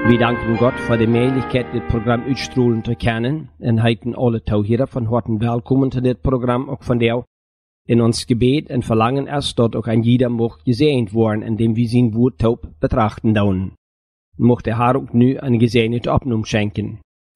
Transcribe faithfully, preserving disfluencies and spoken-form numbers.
Wir danken Gott für die Möglichkeit, das Programm uitstrahlen zu können. Und heiten alle Tauhierer von Horten willkommen zu dem Programm, auch von der in uns Gebet und Verlangen erst dort auch ein jeder mocht gesegnet worden, indem wir sein Wort taub betrachten dauern. Mocht der Herr auch nu eine gesegnete Abnahme schenken.